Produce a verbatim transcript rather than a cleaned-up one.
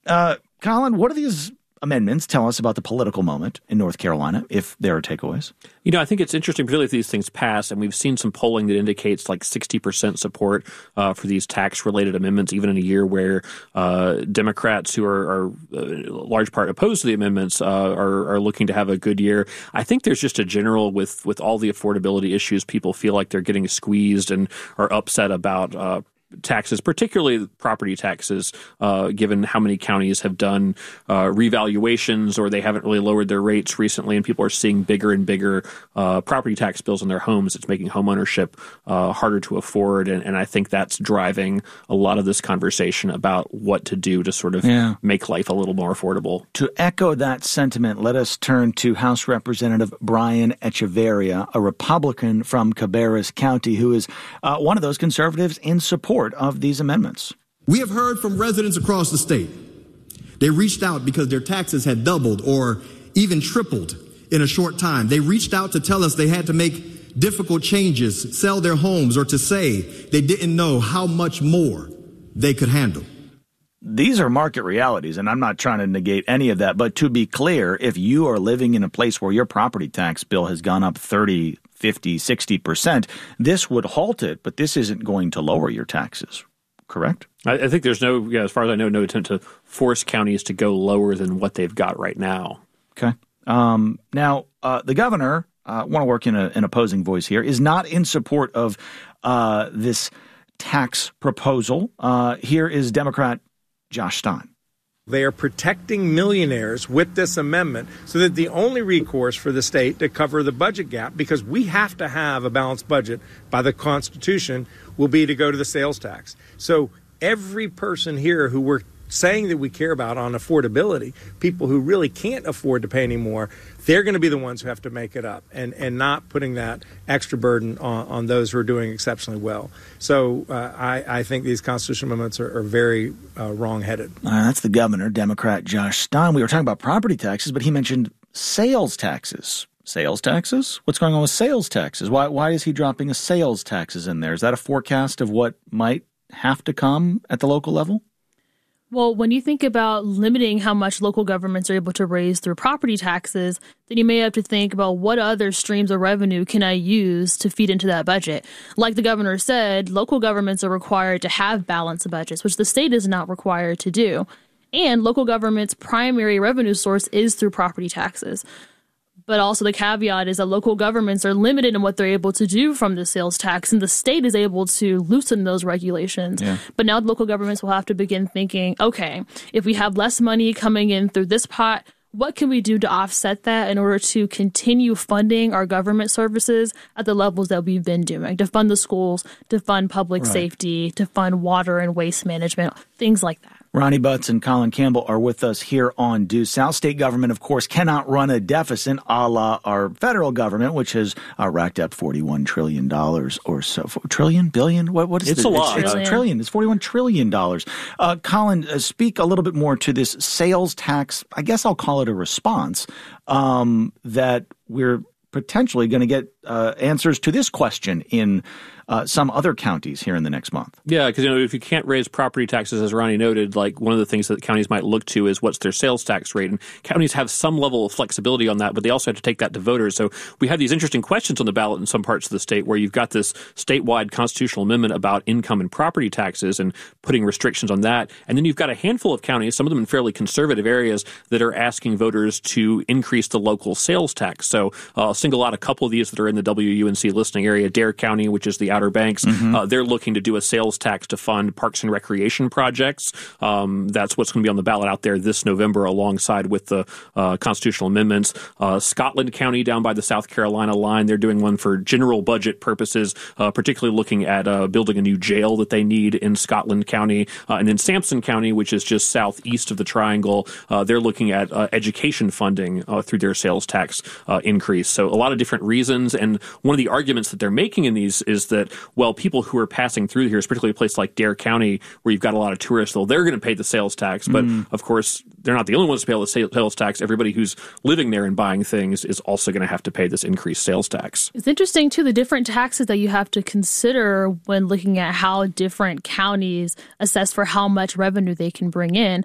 Uh, Colin, what are these amendments tell us about the political moment in North Carolina, if there are takeaways? You know, I think it's interesting, particularly if these things pass, and we've seen some polling that indicates like sixty percent support uh, for these tax-related amendments, even in a year where uh, Democrats who are, are a large part opposed to the amendments uh, are, are looking to have a good year. I think there's just a general, with, with all the affordability issues, people feel like they're getting squeezed and are upset about uh taxes, particularly property taxes, uh, given how many counties have done uh, revaluations or they haven't really lowered their rates recently, and people are seeing bigger and bigger uh, property tax bills on their homes. It's making homeownership uh, harder to afford, and, and I think that's driving a lot of this conversation about what to do to sort of yeah. make life a little more affordable. To echo that sentiment, let us turn to House Representative Brian Echeverria, a Republican from Cabarrus County, who is uh, one of those conservatives in support of these amendments. We have heard from residents across the state. They reached out because their taxes had doubled or even tripled in a short time. They reached out to tell us they had to make difficult changes, sell their homes, or to say they didn't know how much more they could handle. These are market realities, and I'm not trying to negate any of that. But to be clear, if you are living in a place where your property tax bill has gone up thirty, fifty, sixty percent, this would halt it, but this isn't going to lower your taxes, correct? I, I think there's no, yeah, as far as I know, no attempt to force counties to go lower than what they've got right now. Okay. Um, now, uh, the governor, I uh, want to work in a, an opposing voice here, is not in support of uh, this tax proposal. Uh, here is Democrat Josh Stein. They are protecting millionaires with this amendment so that the only recourse for the state to cover the budget gap, because we have to have a balanced budget by the Constitution, will be to go to the sales tax. So every person here who we're saying that we care about on affordability, people who really can't afford to pay anymore, they're going to be the ones who have to make it up, and, and not putting that extra burden on, on those who are doing exceptionally well. So uh, I, I think these constitutional amendments are, are very uh, wrong-headed. Uh, that's the governor, Democrat Josh Stein. We were talking about property taxes, but he mentioned sales taxes. Sales taxes? What's going on with sales taxes? Why, why is he dropping a sales taxes in there? Is that a forecast of what might have to come at the local level? Well, when you think about limiting how much local governments are able to raise through property taxes, then you may have to think about what other streams of revenue can I use to feed into that budget. Like the governor said, local governments are required to have balanced budgets, which the state is not required to do. And local government's primary revenue source is through property taxes. But also the caveat is that local governments are limited in what they're able to do from the sales tax, and the state is able to loosen those regulations. Yeah. But now local governments will have to begin thinking, okay, if we have less money coming in through this pot, what can we do to offset that in order to continue funding our government services at the levels that we've been doing, to fund the schools, to fund public right. safety, to fund water and waste management, things like that. Ronnie Butts and Colin Campbell are with us here on Due South. State government, of course, cannot run a deficit a la our federal government, which has uh, racked up forty-one trillion dollars or so. Trillion? Billion? What, what is it's the, a lot. It's, it's a trillion. It's forty-one trillion dollars. Uh, Colin, uh, speak a little bit more to this sales tax. I guess I'll call it a response um, that we're potentially going to get uh, answers to this question in Uh, some other counties here in the next month. Yeah, because you know, if you can't raise property taxes, as Ronnie noted, like one of the things that counties might look to is what's their sales tax rate. And counties have some level of flexibility on that, but they also have to take that to voters. So we have these interesting questions on the ballot in some parts of the state where you've got this statewide constitutional amendment about income and property taxes and putting restrictions on that. And then you've got a handful of counties, some of them in fairly conservative areas, that are asking voters to increase the local sales tax. So uh, I'll single out a couple of these that are in the W U N C listening area. Dare County, which is the Outer Banks, mm-hmm. uh, they're looking to do a sales tax to fund parks and recreation projects. Um, that's what's going to be on the ballot out there this November alongside with the uh, constitutional amendments. Uh, Scotland County down by the South Carolina line, they're doing one for general budget purposes, uh, particularly looking at uh, building a new jail that they need in Scotland County. Uh, and then Sampson County, which is just southeast of the Triangle, uh, they're looking at uh, education funding uh, through their sales tax uh, increase. So a lot of different reasons. And one of the arguments that they're making in these is that, well, people who are passing through here, particularly a place like Dare County, where you've got a lot of tourists, well, they're going to pay the sales tax. But, mm. of course, they're not the only ones to pay the sales tax. Everybody who's living there and buying things is also going to have to pay this increased sales tax. It's interesting, too, the different taxes that you have to consider when looking at how different counties assess for how much revenue they can bring in.